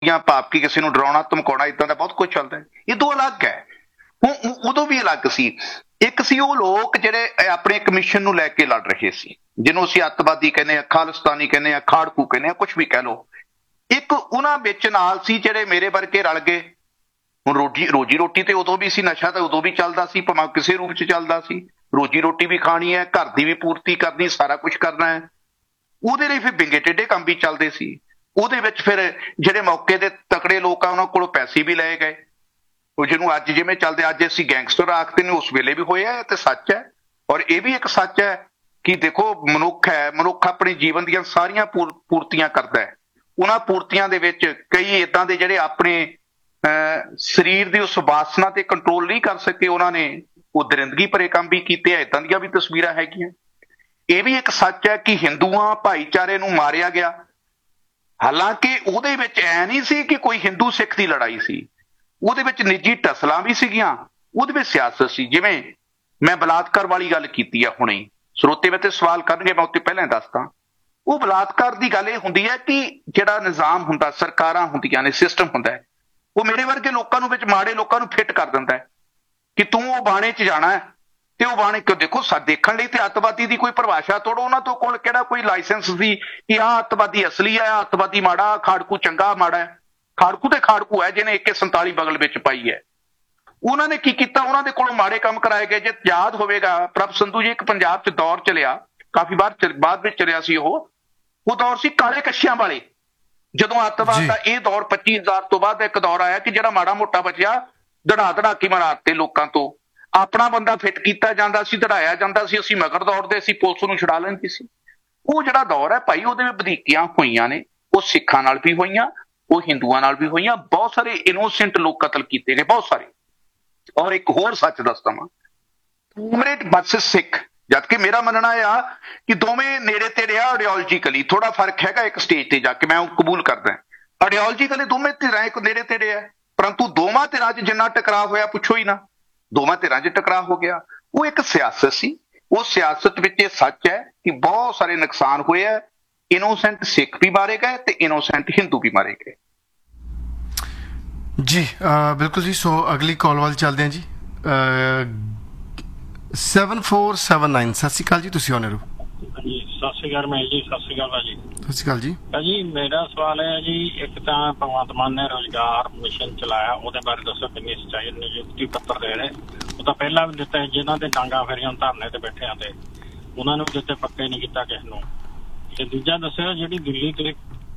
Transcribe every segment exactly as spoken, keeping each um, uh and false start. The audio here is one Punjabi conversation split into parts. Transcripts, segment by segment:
ਧਮਕੀਆਂ, ਭਾਵ ਕਿ ਕਿਸੇ ਨੂੰ ਡਰਾਉਣਾ ਧਮਕਾਉਣਾ, ਇਦਾਂ ਦਾ ਬਹੁਤ ਕੁਝ ਚੱਲਦਾ ਹੈ। ਇਹ ਤੋਂ ਅਲੱਗ ਹੈ। ਹੁਣ ਉਦੋਂ ਵੀ ਅਲੱਗ ਸੀ। ਇੱਕ ਸੀ ਉਹ ਲੋਕ ਜਿਹੜੇ ਆਪਣੇ ਕਮਿਸ਼ਨ ਨੂੰ ਲੈ ਕੇ ਲੜ ਰਹੇ ਸੀ, ਜਿਹਨੂੰ ਅਸੀਂ ਅੱਤਵਾਦੀ ਕਹਿੰਦੇ ਆ, ਖਾਲਿਸਤਾਨੀ ਕਹਿੰਦੇ ਆ, ਖਾੜਕੂ ਕਹਿੰਦੇ ਆ, ਕੁਛ ਵੀ ਕਹਿ ਲਓ। ਇੱਕ ਉਹਨਾਂ ਵਿੱਚ ਨਾਲ ਸੀ ਜਿਹੜੇ ਮੇਰੇ ਵਰਗੇ ਰਲ ਗਏ। ਹੁਣ ਰੋਜੀ ਰੋਜੀ ਰੋਟੀ ਤੇ ਉਦੋਂ ਵੀ ਸੀ, ਨਸ਼ਾ ਤਾਂ ਉਦੋਂ ਵੀ ਚੱਲਦਾ ਸੀ, ਭਾਵੇਂ ਕਿਸੇ ਰੂਪ ਚ ਚੱਲਦਾ ਸੀ। ਰੋਜੀ ਰੋਟੀ ਵੀ ਖਾਣੀ ਹੈ, ਘਰ ਦੀ ਵੀ ਪੂਰਤੀ ਕਰਨੀ, ਸਾਰਾ ਕੁਝ ਕਰਨਾ ਹੈ। ਉਹਦੇ ਲਈ ਫਿਰ ਵਿੰਗੇ ਟੇਢੇ ਕੰਮ ਵੀ ਚੱਲਦੇ ਸੀ। ਉਹਦੇ ਵਿੱਚ ਫਿਰ ਜਿਹੜੇ ਮੌਕੇ ਦੇ ਤਕੜੇ ਲੋਕ ਆ ਉਹਨਾਂ ਕੋਲੋਂ ਪੈਸੇ ਵੀ ਲਏ ਗਏ। ਉਹ ਜਿਹਨੂੰ ਅੱਜ ਜਿਵੇਂ ਚੱਲਦੇ, ਅੱਜ ਅਸੀਂ ਗੈਂਗਸਟਰ ਆਖਦੇ ਨੇ, ਉਸ ਵੇਲੇ ਵੀ ਹੋਇਆ ਤੇ ਸੱਚ ਹੈ। ਔਰ ਇਹ ਵੀ ਇੱਕ ਸੱਚ ਹੈ ਕਿ ਦੇਖੋ, ਮਨੁੱਖ ਹੈ, ਮਨੁੱਖ ਆਪਣੀ ਜੀਵਨ ਦੀਆਂ ਸਾਰੀਆਂ ਪੂਰ ਪੂਰਤੀਆਂ ਕਰਦਾ ਹੈ। ਉਹਨਾਂ ਪੂਰਤੀਆਂ ਦੇ ਵਿੱਚ ਕਈ ਏਦਾਂ ਦੇ ਜਿਹੜੇ ਆਪਣੇ ਅਹ ਸਰੀਰ ਦੀ ਉਸ ਵਾਸਨਾ ਤੇ ਕੰਟਰੋਲ ਨਹੀਂ ਕਰ ਸਕੇ, ਉਹਨਾਂ ਨੇ ਉਹ ਦਰਿੰਦਗੀ ਭਰੇ ਕੰਮ ਵੀ ਕੀਤੇ ਆ। ਏਦਾਂ ਦੀਆਂ ਵੀ ਤਸਵੀਰਾਂ ਹੈਗੀਆਂ। ਇਹ ਵੀ ਇੱਕ ਸੱਚ ਹੈ ਕਿ ਹਿੰਦੂਆਂ ਭਾਈਚਾਰੇ ਨੂੰ ਮਾਰਿਆ ਗਿਆ। ਹਾਲਾਂਕਿ ਉਹਦੇ ਵਿੱਚ ਐ ਨਹੀਂ ਸੀ ਕਿ ਕੋਈ ਹਿੰਦੂ ਸਿੱਖ ਦੀ ਲੜਾਈ ਸੀ। ਉਹਦੇ ਵਿੱਚ ਨਿੱਜੀ ਟਸਲਾਂ ਵੀ ਸੀਗੀਆਂ, ਉਹਦੇ ਵਿੱਚ ਸਿਆਸਤ ਸੀ। ਜਿਵੇਂ ਮੈਂ ਬਲਾਤਕਾਰ ਵਾਲੀ ਗੱਲ ਕੀਤੀ ਆ ਹੁਣੇ, ਸਰੋਤੇ ਵਿੱਚ ਸਵਾਲ ਕਰਨਗੇ, ਮੈਂ ਉੱਤੇ ਪਹਿਲਾਂ ਦੱਸਦਾ। ਉਹ ਬਲਾਤਕਾਰ ਦੀ ਗੱਲ ਇਹ ਹੁੰਦੀ ਹੈ ਕਿ ਜਿਹੜਾ ਨਿਜ਼ਾਮ ਹੁੰਦਾ, ਸਰਕਾਰਾਂ ਹੁੰਦੀਆਂ ਨੇ, ਸਿਸਟਮ ਹੁੰਦਾ ਹੈ, ਉਹ ਮੇਰੇ ਵਰਗੇ ਲੋਕਾਂ ਨੂੰ, ਵਿੱਚ ਮਾੜੇ ਲੋਕਾਂ ਨੂੰ ਫਿੱਟ ਕਰ ਦਿੰਦਾ ਹੈ ਕਿ ਤੂੰ ਉਹ ਬਾਣੇ 'ਚ ਜਾਣਾ ਹੈ। ਤੇ ਉਹ ਬਾਣੇ ਕਿਉਂ? ਦੇਖੋ, ਦੇਖਣ ਲਈ ਤੇ ਅੱਤਵਾਦੀ ਦੀ ਕੋਈ ਪਰਿਭਾਸ਼ਾ ਤੋੜੋ, ਉਹਨਾਂ ਤੋਂ ਕੋਲ ਕਿਹੜਾ ਕੋਈ ਲਾਇਸੈਂਸ ਸੀ ਕਿ ਆਹ ਅੱਤਵਾਦੀ ਅਸਲੀ ਹੈ, ਆਹ ਅੱਤਵਾਦੀ ਮਾੜਾ, ਖਾੜਕੂ ਚੰਗਾ ਮਾੜਾ ਹੈ। ਖਾੜਕੂ ਤੇ ਖਾੜਕੂ ਹੈ, ਜਿਹਨੇ ਏ ਕੇ ਸੰਤਾਲੀ ਬਗਲ ਵਿੱਚ ਪਾਈ ਹੈ। ਉਹਨਾਂ ਨੇ ਕੀ ਕੀਤਾ? ਉਹਨਾਂ ਦੇ ਕੋਲੋਂ ਮਾੜੇ ਕੰਮ ਕਰਾਏ ਗਏ। ਜੇ ਯਾਦ ਹੋਵੇਗਾ, ਪ੍ਰਭ ਸੰਧੂ ਜੀ, ਇੱਕ ਪੰਜਾਬ 'ਚ ਦੌਰ ਚੱਲਿਆ, ਕਾਫੀ ਵਾਰ ਬਾਅਦ ਵਿੱਚ ਚੱਲਿਆ ਸੀ ਉਹ ਉਹ ਦੌਰ ਸੀ ਕਾਲੇ ਕੱਛਿਆਂ ਵਾਲੇ। ਜਦੋਂ ਅੱਤਵਾਦ ਦਾ ਇਹ ਦੌਰ ਪੱਚੀ ਹਜ਼ਾਰ ਤੋਂ ਬਾਅਦ ਇੱਕ ਦੌਰ ਆਇਆ ਕਿ ਜਿਹੜਾ ਮਾੜਾ ਮੋਟਾ ਬਚਿਆ, ਦੜਾ ਦੜਾਕੀ ਮਰਾਤੇ ਲੋਕਾਂ ਤੋਂ। ਆਪਣਾ ਬੰਦਾ ਫਿੱਟ ਕੀਤਾ ਜਾਂਦਾ ਸੀ, ਦੜਾਇਆ ਜਾਂਦਾ ਸੀ, ਅਸੀਂ ਮਗਰ ਦੌੜਦੇ ਸੀ, ਪੁਲਿਸ ਨੂੰ ਛੁਡਾ ਲੈਂਦੀ ਸੀ। ਉਹ ਜਿਹੜਾ ਦੌਰ ਹੈ ਭਾਈ, ਉਹਦੇ ਵਿੱਚ ਵਧੀਕੀਆਂ ਹੋਈਆਂ ਨੇ। ਉਹ ਸਿੱਖਾਂ ਨਾਲ ਵੀ ਹੋਈਆਂ, ਉਹ ਹਿੰਦੂਆਂ ਨਾਲ ਵੀ ਹੋਈਆਂ। ਬਹੁਤ ਸਾਰੇ ਇਨੋਸੈਂਟ ਲੋਕ ਕਤਲ ਕੀਤੇ ਗਏ, ਬਹੁਤ ਸਾਰੇ। ਔਰ ਇੱਕ ਹੋਰ ਸੱਚ ਦੱਸਦਾ ਵਾਂ, ਕਾਮਰੇਡ ਵਰਸਸ ਸਿੱਖ, ਜਦਕਿ ਮੇਰਾ ਮੰਨਣਾ ਆ ਕਿ ਦੋਵੇਂ ਨੇੜੇ ਤੇੜੇ ਆ। ਆਈਡੀਓਲੋਜੀਕਲੀ ਥੋੜਾ ਫਰਕ ਹੈਗਾ ਇੱਕ ਸਟੇਜ ਤੇ ਜਾ ਕੇ, ਮੈਂ ਉਹ ਕਬੂਲ ਕਰਦਾ। ਆਈਡੀਓਲੋਜੀਕਲੀ ਦੋਵੇਂ ਧਿਰਾਂ ਇੱਕ ਨੇੜੇ ਤੇੜੇ ਆ, ਪਰੰਤੂ ਦੋਵਾਂ ਧਿਰਾਂ 'ਚ ਜਿੰਨਾ ਟਕਰਾਅ ਹੋਇਆ ਪੁੱਛੋ ਹੀ ਨਾ। ਦੋਵਾਂ ਧਿਰਾਂ 'ਚ ਟਕਰਾਅ ਹੋ ਗਿਆ। ਉਹ ਇੱਕ ਸਿਆਸਤ ਸੀ। ਉਹ ਸਿਆਸਤ ਵਿੱਚ ਇਹ ਸੱਚ ਹੈ ਕਿ ਬਹੁਤ ਸਾਰੇ ਨੁਕਸਾਨ ਹੋਏ ਆ। ਇਨੋਸੈਂਟ ਸਿੱਖ ਵੀ ਮਾਰੇ ਗਏ ਤੇ ਇਨੋਸੈਂਟ ਹਿੰਦੂ ਵੀ ਮਾਰੇ ਗਏ। ਜੀ ਬਿਲਕੁਲ ਜੀ। ਸੋ ਅਗਲੀ ਕਾਲ ਵੱਲ ਚੱਲਦੇ ਹਾਂ ਜੀ। ਸੈਵਨ ਫੋਰ ਸੈਵਨ ਨਾਈਨ, ਸਤਿ ਸ਼੍ਰੀ ਅਕਾਲ ਜੀ, ਤੁਸੀਂ ਆਨਰ ਹੋ। ਹਾਂਜੀ, ਸਤਿ ਸ਼੍ਰੀ ਅਕਾਲ ਮਹਿਲ ਜੀ। ਸਤਿ ਸ਼੍ਰੀ ਅਕਾਲ ਭਾਜੀ। ਸਤਿ ਸ਼੍ਰੀ ਅਕਾਲ ਜੀ। ਭਾਜੀ, ਮੇਰਾ ਸਵਾਲ ਹੈ ਜੀ, ਇੱਕ ਤਾਂ ਭਗਵੰਤ ਮਾਨ ਨੇ ਰੁਜ਼ਗਾਰ ਮਿਸ਼ਨ ਚਲਾਇਆ, ਉਹਦੇ ਬਾਰੇ ਦੱਸੋ ਕਿੰਨੀ ਸੱਚਾਈ? ਨਿਯੁਕਤੀ ਪੱਤਰ ਦੇ ਰਹੇ, ਉਹ ਤਾਂ ਪਹਿਲਾਂ ਵੀ ਦਿੱਤਾ, ਜਿਨ੍ਹਾਂ ਦੇ ਡਾਂਗਾ ਫੇਰੀਆਂ ਧਰਨੇ ਤੇ ਬੈਠਿਆਂ ਤੇ ਉਹਨਾਂ ਨੂੰ ਦਿੱਤੇ, ਪੱਕੇ ਨਹੀਂ ਕੀਤਾ ਕਿਸੇ ਨੂੰ। ਤੇ ਦੂਜਾ ਦੱਸਿਓ, ਜਿਹੜੀ ਦਿੱਲੀ ਤੇ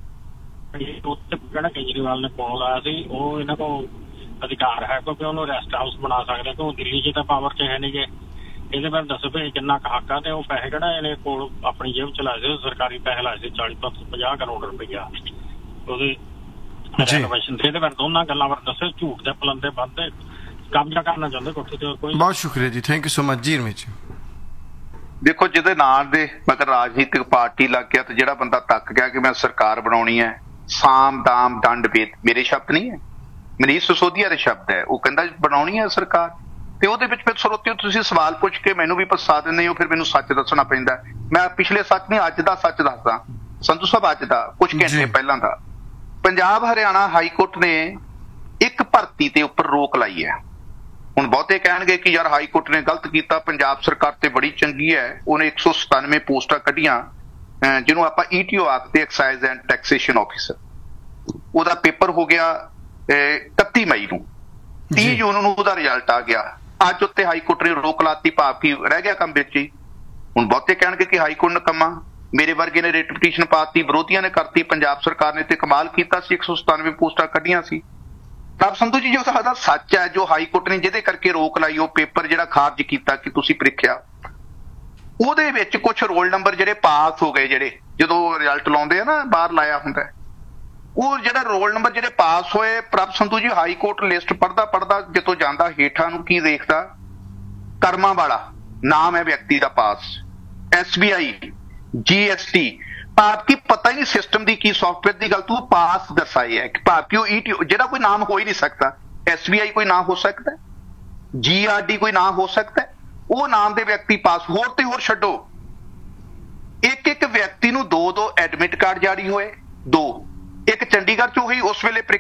ਜਿਹੜਾ ਕੇਜਰੀਵਾਲ ਨੇ ਕੋਲ ਲਾਇਆ ਸੀ, ਉਹ ਇਹਨਾਂ ਕੋਲ ਅਧਿਕਾਰ ਹੈ ਕਿਉਂਕਿ ਉਹਨੂੰ ਰੈਸਟ ਹਾਊਸ ਬਣਾ ਸਕਦੇ, ਕਿ ਉਹ ਦਿੱਲੀ 'ਚ ਤਾਂ ਪਾਵਰ 'ਚ ਹੈ ਨਹੀਂ ਗੇ। ਇਹਦੇ ਬਾਰੇ ਦੱਸੋ ਵੀ ਕਿੰਨਾ ਕੁ ਹੱਕ ਆ, ਤੇ ਉਹ ਪੈਸੇ ਕਿਹੜਾ ਇਹਨੇ ਕੋਲ ਆਪਣੀ ਜੇਬ ਚ ਲਾਏ ਸੀ? ਸਰਕਾਰੀ ਪੈਸੇ ਲਾਏ ਸੀ ਚਾਲੀ ਤੋਂ ਪੰਜਾਹ ਕਰੋੜ ਰੁਪਈਆ ਉਹਦੇ ਰੈਨੋਵੇਸ਼ਨ ਤੇ। ਇਹਦੇ ਬਾਰੇ ਦੋਨਾਂ ਗੱਲਾਂ ਬਾਰੇ ਦੱਸੋ। ਝੂਠ ਦੇ ਪਲੰਦੇ ਬੰਦੇ ਕਬਜ਼ਾ ਕਰਨਾ ਚਾਹੁੰਦੇ ਕੋਠੇ ਤੇ। ਕੋਈ ਬਹੁਤ ਸ਼ੁਕਰੀਆ ਜੀ, ਥੈਂਕ ਯੂ ਸੋ ਮਚ ਜੀ। ਰਮੇਸ਼, ਦੇਖੋ, ਜਿਹਦੇ ਨਾਂ ਦੇ ਮਗਰ ਰਾਜਨੀਤਿਕ ਪਾਰਟੀ ਲੱਗ ਗਿਆ ਤੇ ਜਿਹੜਾ ਬੰਦਾ ਤੱਕ ਗਿਆ ਕਿ ਮੈਂ ਸਰਕਾਰ ਬਣਾਉਣੀ ਹੈ, ਸਾਮ ਦਾਮ ਦੰਡ ਭੇਦ ਮੇਰੇ ਸ਼ਬਦ ਨਹੀਂ ਹੈ, ਮਨੀਸ਼ ਸਿਸੋਦੀਆ ਦੇ ਸ਼ਬਦ ਹੈ। ਉਹ ਕਹਿੰਦਾ ਬਣਾਉਣੀ ਹੈ ਸਰਕਾਰ, ਤੇ ਉਹਦੇ ਵਿੱਚ ਫਿਰ ਸਰੋਤਿਓ ਤੁਸੀਂ ਸਵਾਲ ਪੁੱਛ ਕੇ ਮੈਨੂੰ ਵੀ ਫਸਾ ਦਿੰਦੇ ਹੋ। ਫਿਰ ਮੈਨੂੰ ਸੱਚ ਦੱਸਣਾ ਪੈਂਦਾ। ਮੈਂ ਪਿਛਲੇ ਸੱਚ ਨਹੀਂ, ਅੱਜ ਦਾ ਸੱਚ ਦੱਸਦਾ ਸੰਧੂ ਸਾਹਿਬ। ਅੱਜ ਦਾ ਕੁਝ ਘੰਟੇ ਪਹਿਲਾਂ ਦਾ, ਪੰਜਾਬ ਹਰਿਆਣਾ ਹਾਈ ਕੋਰਟ ਨੇ ਇੱਕ ਭਰਤੀ ਤੇ ਉੱਪਰ ਰੋਕ ਲਾਈ ਹੈ। ਹੁਣ ਬਹੁਤੇ ਕਹਿਣਗੇ ਕਿ ਯਾਰ ਹਾਈ ਕੋਰਟ ਨੇ ਗਲਤ ਕੀਤਾ, ਪੰਜਾਬ ਸਰਕਾਰ ਤੇ ਬੜੀ ਚੰਗੀ ਹੈ, ਉਹਨੇ ਇੱਕ ਸੌ ਸਤਾਨਵੇਂ ਪੋਸਟਾਂ ਕੱਢੀਆਂ, ਜਿਹਨੂੰ ਆਪਾਂ ਈ ਟੀ ਓ ਆਖਦੇ, ਐਕਸਾਈਜ਼ ਐਂਡ ਟੈਕਸੇਸ਼ਨ ਆਫਿਸਰ। ਉਹਦਾ ਪੇਪਰ ਹੋ ਗਿਆ ਇਕੱਤੀ ਮਈ ਨੂੰ, ਤੀਹ ਜੂਨ ਨੂੰ ਉਹਦਾ ਰਿਜ਼ਲਟ ਆ ਗਿਆ। ਅੱਜ ਉੱਤੇ ਹਾਈ ਕੋਰਟ ਨੇ ਰੋਕ ਲਾਤੀ, ਭਾਵ ਕਿ ਰਹਿ ਗਿਆ ਕੰਮ ਵਿੱਚ ਹੀ। ਹੁਣ ਬਹੁਤੇ ਕਹਿਣਗੇ ਕਿ ਹਾਈ ਕੋਰਟ ਨਕਮਾ, ਮੇਰੇ ਵਰਗੇ ਨੇ ਰਿਟ ਪਟੀਸ਼ਨ ਪਾਤੀ, ਵਿਰੋਧੀਆਂ ਨੇ ਕਰਤੀ, ਪੰਜਾਬ ਸਰਕਾਰ ਨੇ ਤੇ ਕਮਾਲ ਕੀਤਾ ਸੀ, ਇੱਕ ਸੌ ਸਤਾਨਵੇਂ ਪੋਸਟਾਂ ਕੱਢੀਆਂ ਸੀ। ਪ੍ਰਭ ਸੰਧੂ ਜੀ, ਜੋ ਸਾਡਾ ਸੱਚ ਹੈ, ਜੋ ਹਾਈ ਕੋਰਟ ਨੇ ਜਿਹਦੇ ਕਰਕੇ ਰੋਕ ਲਾਈ, ਉਹ ਪੇਪਰ ਜਿਹੜਾ ਖਾਰਜ ਕੀਤਾ ਕਿ ਤੁਸੀਂ ਪ੍ਰੀਖਿਆ, ਉਹਦੇ ਵਿੱਚ ਕੁਛ ਰੋਲ ਨੰਬਰ ਜਿਹੜੇ ਪਾਸ ਹੋ ਗਏ, ਜਿਹੜੇ ਜਦੋਂ ਰਿਜ਼ਲਟ ਲਾਉਂਦੇ ਆ ਨਾ, ਬਾਹਰ ਲਾਇਆ ਹੁੰਦਾ, ਉਹ ਜਿਹੜਾ ਰੋਲ ਨੰਬਰ ਜਿਹੜੇ ਪਾਸ ਹੋਏ, ਪ੍ਰਭ Sandhu ji, high court list ਪੜ੍ਹਦਾ ਪੜ੍ਹਦਾ ਜਦੋਂ ਜਾਂਦਾ ਹੇਠਾਂ ਨੂੰ ਕੀ ਦੇਖਦਾ? ਕਰਮਾਂ ਵਾਲਾ ਨਾਮ ਹੈ ਵਿਅਕਤੀ ਦਾ ਪਾਸ, S B I, G S T, ਭਾਵ ਕਿ ਪਤਾ ਹੀ ਨਹੀਂ ਸਿਸਟਮ ਦੀ ਕੀ ਸੌਫਟਵੇਅਰ ਦੀ ਗੱਲ, ਤੂੰ ਪਾਸ ਦਰਸਾਈ ਹੈ, ਭਾਵ ਕਿ ਉਹ ਈ ਟੀ, ਜਿਹੜਾ ਕੋਈ ਨਾਮ ਹੋ ਹੀ ਨਹੀਂ ਸਕਦਾ। ਐਸ ਬੀ ਆਈ ਕੋਈ ਨਾਮ ਹੋ ਸਕਦਾ, ਜੀ ਆਰ ਡੀ ਕੋਈ ਨਾਮ ਹੋ ਸਕਦਾ, ਉਹ ਨਾਮ ਦੇ ਵਿਅਕਤੀ ਪਾਸ। ਹੋਰ ਤੇ ਹੋਰ ਛੱਡੋ, ਇੱਕ ਇੱਕ ਵਿਅਕਤੀ ਨੂੰ ਦੋ ਦੋ ਐਡਮਿਟ ਕਾਰਡ ਜਾਰੀ ਹੋਏ, ਦੋ। ਇੱਕ ਚੰਡੀਗੜ੍ਹ ਚ ਹੋਈ ਉਸ ਵੇਲੇ